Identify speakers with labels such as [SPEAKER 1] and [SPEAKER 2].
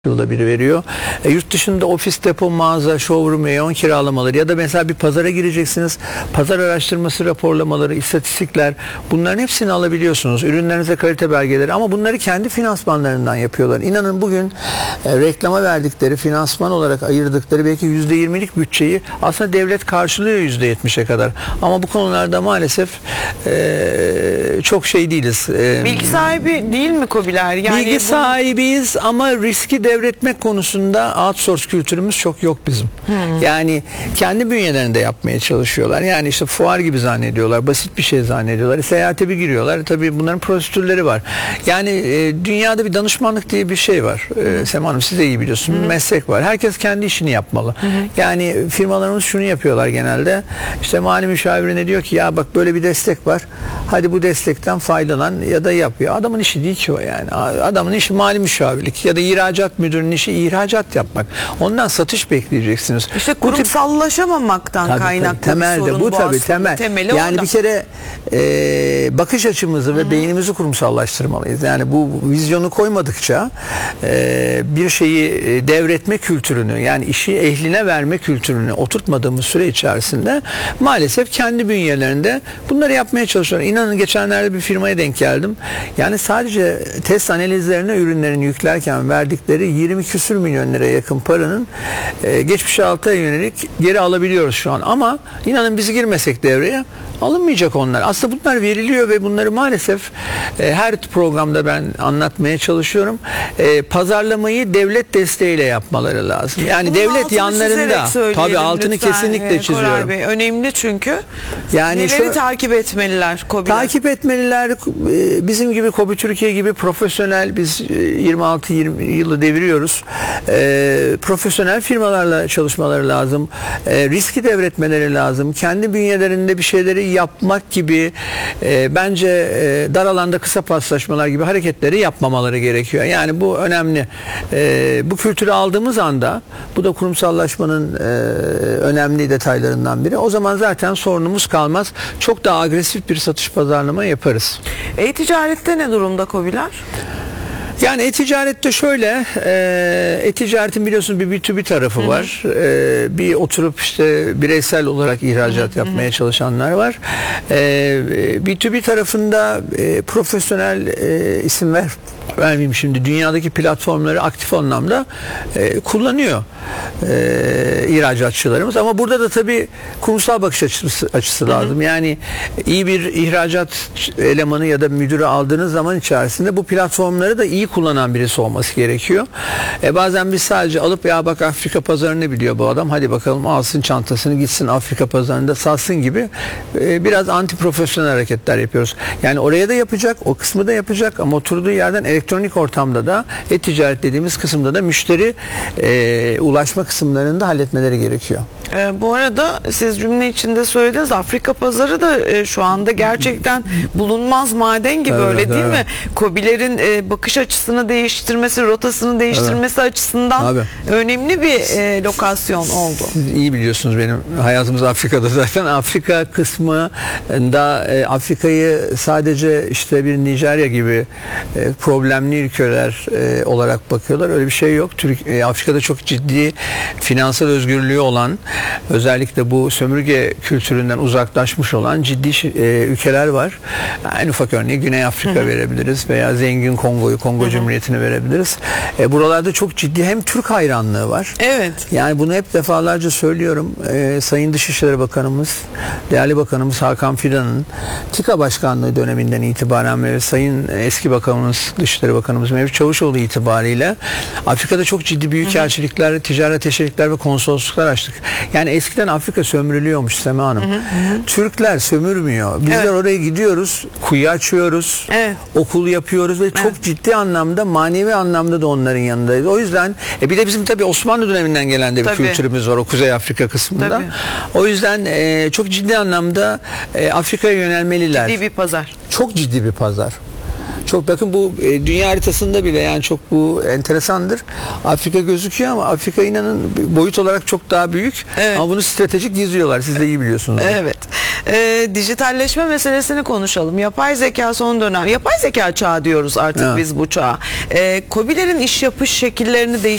[SPEAKER 1] yılda biri veriyor. Yurt dışında ofis, depo, mağaza, showroom, reyon kiralamaları ya da mesela bir pazara gireceksiniz. Pazar araştırması raporlamaları, istatistikler, bunların hepsini alabiliyorsunuz. Ürünlerinize kalite belgeleri, ama bunları kendi finansmanlarından yapıyorlar. İnanın bugün reklama verdikleri, finansman olarak ayırdıkları belki %20'lik bütçeyi aslında devlet karşılıyor %70'e kadar. Ama bu konularda maalesef çok şey değiliz.
[SPEAKER 2] Bilgi sahibi değil mi KOBİ'ler? Yani
[SPEAKER 1] bilgi sahibiyiz ama riski devretmek konusunda outsource kültürümüz çok yok bizim. Yani kendi bünyelerinde yapmaya çalışıyorlar. Yani işte fuar gibi zannediyorlar. Basit bir şey zannediyorlar. Seyahate bir giriyorlar. Tabii bunların prosedürleri var. Yani dünyada bir danışmanlık diye bir şey var. Sema Hanım, siz de iyi biliyorsunuz. Bir meslek var. Herkes kendi işini yapmalı. Yani firmalarımız şunu yapıyorlar genelde. İşte mali müşavirine diyor ki ya bak böyle bir destek var. Hadi bu destekten faydalan ya da yap. Ya adamın işi değil ki o yani. Adamın işi mali müşavirlik ya da ihracat müdürünün işi ihracat yapmak. Ondan satış bekleyeceksiniz.
[SPEAKER 2] İşte kurumsallaşamamaktan kaynaklı
[SPEAKER 1] temelde,
[SPEAKER 2] bir sorun
[SPEAKER 1] bu tabii temel.
[SPEAKER 2] Temeli
[SPEAKER 1] yani
[SPEAKER 2] orada.
[SPEAKER 1] bir kere bakış açımızı ve beynimizi kurumsallaştırmalıyız. Yani bu vizyonu koymadıkça bir şeyi devretme kültürünü, yani işi ehline verme kültürünü oturtmadığımız süre içerisinde maalesef kendi bünyelerinde bunları yapmaya çalışıyorlar. İnanın geçenlerde bir firmaya denk geldim. Yani sadece test analizlerine ürünlerini yüklerken verdikleri 20 küsür milyon liraya yakın paranın geçmişe 6 aya yönelik geri alabiliyoruz şu an. Ama inanın biz girmesek devreye alınmayacak onlar. Aslında bunlar veriliyor ve bunları maalesef her programda ben anlatmaya çalışıyorum. Pazarlamayı devlet desteğiyle yapmaları lazım. Yani
[SPEAKER 2] bunun
[SPEAKER 1] devlet yanlarında. Tabii altını
[SPEAKER 2] lütfen,
[SPEAKER 1] kesinlikle çiziyorum.
[SPEAKER 2] Koray Bey, önemli çünkü.
[SPEAKER 1] Yani
[SPEAKER 2] neleri takip etmeliler KOBİ'ler?
[SPEAKER 1] Takip etmeliler. Bizim gibi KOBİ Türkiye gibi profesyonel, biz 26-20 yılı deviriyoruz. Profesyonel firmalarla çalışmaları lazım. Riski devretmeleri lazım. Kendi bünyelerinde bir şeyleri yapmak gibi bence dar alanda kısa paslaşmalar gibi hareketleri yapmamaları gerekiyor. Yani bu önemli. Bu kültürü aldığımız anda, bu da kurumsallaşmanın önemli detaylarından biri. O zaman zaten sorunumuz kalmaz. Çok daha agresif bir satış pazarlama yaparız.
[SPEAKER 2] E-ticarette ne durumda KOBİ'ler?
[SPEAKER 1] Yani e-ticarette şöyle, e-ticaretin biliyorsunuz bir B2B tarafı var. Bir oturup işte bireysel olarak ihracat yapmaya çalışanlar var. B2B tarafında profesyonel isim vermeyeyim şimdi, dünyadaki platformları aktif anlamda kullanıyor ihracatçılarımız, ama burada da tabii kurumsal bakış açısı lazım. Yani iyi bir ihracat elemanı ya da müdürü aldığınız zaman içerisinde bu platformları da iyi kullanan birisi olması gerekiyor. Bazen biz sadece alıp ya bak Afrika pazarını biliyor bu adam, hadi bakalım alsın çantasını gitsin Afrika pazarında satsın gibi biraz anti profesyonel hareketler yapıyoruz. Yani oraya da yapacak, o kısmı da yapacak, ama oturduğu yerden elektronik ortamda da e-ticaret dediğimiz kısımda da müşteri ulaşma kısımlarını da halletmeleri gerekiyor.
[SPEAKER 2] Bu arada siz cümle içinde söylediniz, Afrika pazarı da şu anda gerçekten bulunmaz maden gibi, öyle değil mi? KOBİ'lerin bakış açısını değiştirmesi, rotasını değiştirmesi açısından önemli bir lokasyon oldu.
[SPEAKER 1] Siz iyi biliyorsunuz, benim hayatımız Afrika'da zaten. Afrika kısmında Afrika'yı sadece işte bir Nijerya gibi problemli ülkeler olarak bakıyorlar. Öyle bir şey yok. Afrika'da çok ciddi finansal özgürlüğü olan, özellikle bu sömürge kültüründen uzaklaşmış olan ciddi ülkeler var. En ufak örneği Güney Afrika verebiliriz veya zengin Kongo Cumhuriyeti'ni verebiliriz. Buralarda çok ciddi hem Türk hayranlığı var.
[SPEAKER 2] Evet.
[SPEAKER 1] Yani bunu hep defalarca söylüyorum. Sayın Dışişleri Bakanımız, değerli Bakanımız Hakan Fidan'ın TİKA Başkanlığı döneminden itibaren ve Sayın eski Bakanımız, Dışişleri Bakanımız Mevlüt Çavuşoğlu itibariyle Afrika'da çok ciddi büyükelçilikler, ticaret teşvikler ve konsolosluklar açtık. Yani eskiden Afrika sömürülüyormuş Sema Hanım. Türkler sömürmüyor. Bizler oraya gidiyoruz, kuyu açıyoruz, okul yapıyoruz ve çok ciddi anlamda, manevi anlamda da onların yanındayız. O yüzden bir de bizim tabii Osmanlı döneminden gelen de bir kültürümüz var o Kuzey Afrika kısmında. O yüzden çok ciddi anlamda Afrika'ya yönelmeliler.
[SPEAKER 2] Ciddi bir pazar.
[SPEAKER 1] Çok ciddi bir pazar. Çok bakın bu dünya haritasında bile yani çok bu enteresandır. Afrika gözüküyor ama Afrika inanın boyut olarak çok daha büyük.
[SPEAKER 2] Evet.
[SPEAKER 1] Ama bunu stratejik gizliyorlar. Siz de iyi biliyorsunuz.
[SPEAKER 2] Evet. Dijitalleşme meselesini konuşalım. Yapay zeka son dönem. Yapay zeka çağı diyoruz artık
[SPEAKER 1] Evet.
[SPEAKER 2] biz bu çağa. KOBİ'lerin iş yapış şekillerini